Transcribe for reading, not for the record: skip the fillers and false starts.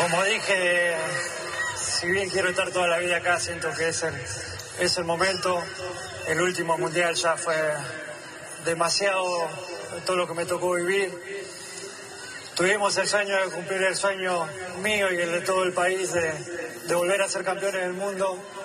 Como dije, si bien quiero estar toda la vida acá, siento que es el momento. El último mundial ya fue demasiado todo lo que me tocó vivir. Tuvimos el sueño de cumplir el sueño mío y el de todo el país de volver a ser campeones del mundo.